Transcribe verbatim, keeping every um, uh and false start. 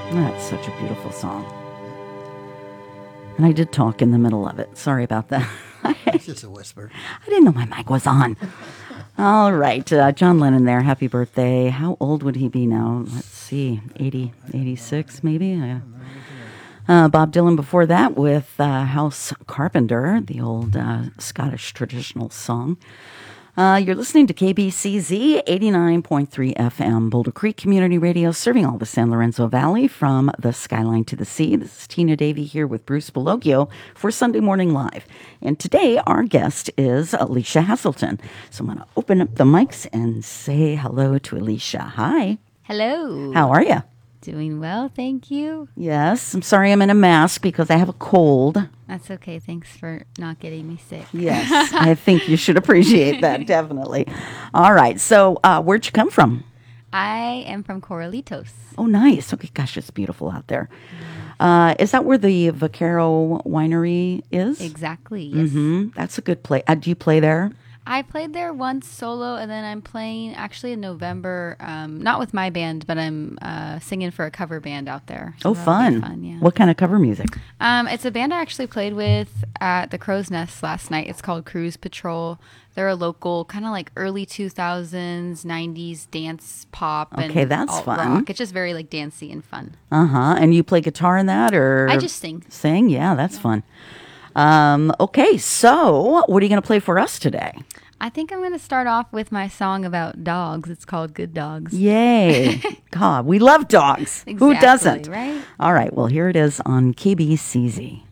That's such a beautiful song. And I did talk in the middle of it. Sorry about that. It's just a whisper. I didn't know my mic was on. All right. Uh, John Lennon there. Happy birthday. How old would he be now? Let's see. eighty, eighty-six maybe? Uh, uh, Bob Dylan before that with uh, House Carpenter, the old uh, Scottish traditional song. Uh, you're listening to K B C Z eighty-nine point three F M, Boulder Creek Community Radio, serving all the San Lorenzo Valley from the skyline to the sea. This is Tina Davey here with Bruce Bologio for Sunday Morning Live. And today our guest is Alicia Haselton. So I'm going to open up the mics and say hello to Alicia. Hi. Hello. How are you? Doing well, thank you. Yes. I'm sorry I'm in a mask because I have a cold. That's okay. Thanks for not getting me sick. Yes. I think you should appreciate that, definitely. All right. So uh, where'd you come from? I am from Corralitos. Oh, nice. Okay, gosh, it's beautiful out there. Uh, is that where the Vaquero Winery is? Exactly, yes. Mm-hmm. That's a good place. Uh, do you play there? I played there once solo, and then I'm playing actually in November, um, not with my band, but I'm uh, singing for a cover band out there. So oh, fun. fun yeah. What kind of cover music? Um, it's a band I actually played with at the Crow's Nest last night. It's called Cruise Patrol. They're a local kind of like early two thousands, nineties dance pop and okay, that's alt fun. rock. It's just very like dancey and fun. Uh-huh. And you play guitar in that, or? I just sing. Sing? Yeah, that's yeah. fun. Um, okay, so what are you going to play for us today? I think I'm going to start off with my song about dogs. It's called Good Dogs. Yay. God, we love dogs. Exactly, Who doesn't? Right? All right, well, here it is on K B C Z.